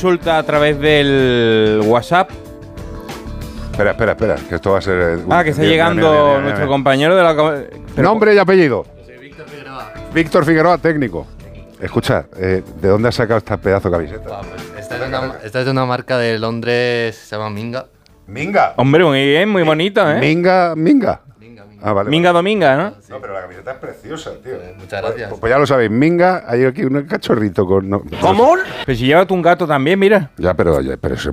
consulta a través del WhatsApp. Espera, que esto va a ser... Que está llegando nuestro compañero de la... Nombre y apellido. Soy Víctor Figueroa. Víctor Figueroa, técnico. Escucha, ¿de dónde has sacado esta pedazo de camiseta? Esta es de una marca de Londres, se llama Minga. Minga. Hombre, muy bien, muy bonita, ¿eh? Minga. Minga. Vale. Minga Dominga, ¿no? No, pero la camiseta es preciosa, tío. Muchas gracias. Pues ya lo sabéis, Minga, hay aquí un cachorrito con... ¿Cómo? Pero si lleva tú un gato también, mira. Ya, pero eso